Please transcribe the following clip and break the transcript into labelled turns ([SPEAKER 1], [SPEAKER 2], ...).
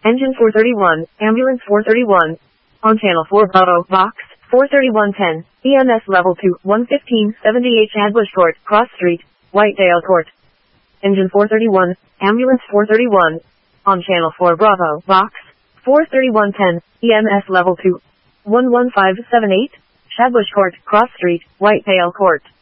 [SPEAKER 1] Engine 431, Ambulance 431. On Channel 4 Bravo, Box 43110, EMS Level 2, 115, 78 Shadbush Court, Cross Street, Whitedale Court. Engine 431, Ambulance 431. On Channel 4 Bravo, Box 43110, EMS Level 2, 11578, Shadbush Court, Cross Street, Whitedale Court.